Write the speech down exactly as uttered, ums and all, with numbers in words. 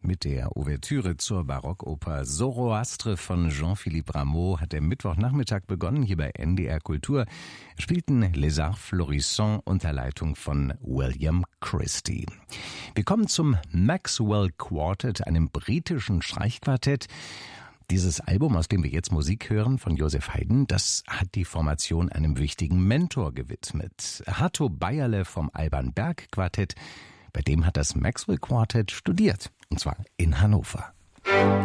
Mit der Ouvertüre zur Barockoper Zoroastre von Jean-Philippe Rameau hat der Mittwochnachmittag begonnen, hier bei N D R Kultur. Spielten Les Arts Florissants unter Leitung von William Christie. Wir kommen zum Maxwell Quartet, einem britischen Streichquartett. Dieses Album, aus dem wir jetzt Musik hören, von Joseph Haydn, das hat die Formation einem wichtigen Mentor gewidmet. Hato Beierle vom Alban Berg Quartett, bei dem hat das Maxwell Quartett studiert, und zwar in Hannover.